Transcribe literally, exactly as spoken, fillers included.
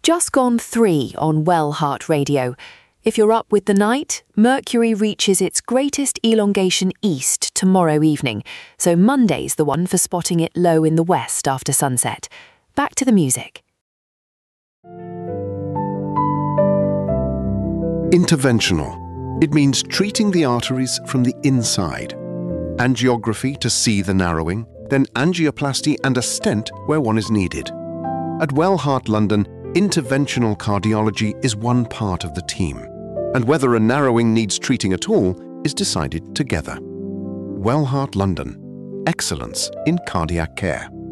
Just gone three on Well Heart Radio. If you're up with the night, Mercury reaches its greatest elongation east tomorrow evening, so Monday's the one for spotting it low in the west after sunset. Back to the music. Interventional. It means treating the arteries from the inside. Angiography to see the narrowing, then angioplasty and a stent where one is needed. At Well Heart London, interventional cardiology is one part of the team, and whether a narrowing needs treating at all is decided together. Well Heart London. Excellence in cardiac care.